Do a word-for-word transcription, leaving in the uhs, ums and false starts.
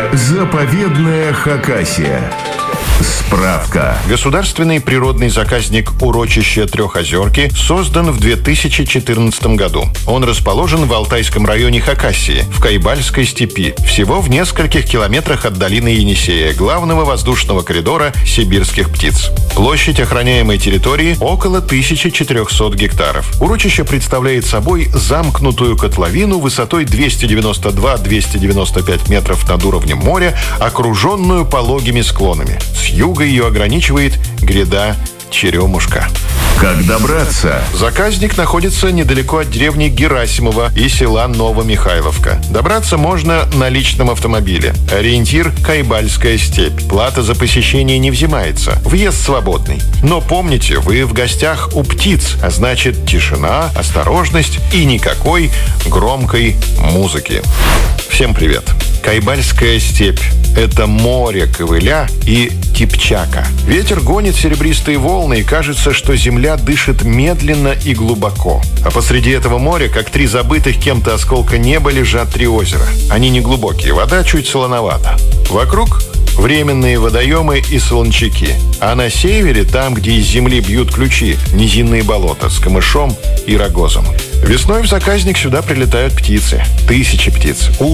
Заповедная Хакасия. Справка. Государственный природный заказник «Урочище Трехозерки» создан в две тысячи четырнадцатом году. Он расположен в Алтайском районе Хакасии, в Кайбальской степи, всего в нескольких километрах от долины Енисея, главного воздушного коридора сибирских птиц. Площадь охраняемой территории около тысячи четырехсот гектаров. Урочище представляет собой замкнутую котловину высотой двести девяносто два - двести девяносто пять метров над уровнем моря, окруженную пологими склонами. С юга ее ограничивает гряда Черемушка. Как добраться? Заказник находится недалеко от деревни Герасимова и села Новомихайловка. Добраться можно на личном автомобиле. Ориентир – Кайбальская степь. Плата за посещение не взимается. Въезд свободный. Но помните, вы в гостях у птиц, а значит тишина, осторожность и никакой громкой музыки. Всем привет! Кайбальская степь – это море ковыля и кипчака. Ветер гонит серебристые волны, и кажется, что земля дышит медленно и глубоко. А посреди этого моря, как три забытых кем-то осколка неба, лежат три озера. Они не глубокие, вода чуть солоновата. Вокруг временные водоемы и солончаки. А на севере, там, где из земли бьют ключи, низинные болота с камышом и рогозом. Весной в заказник сюда прилетают птицы. Тысячи птиц.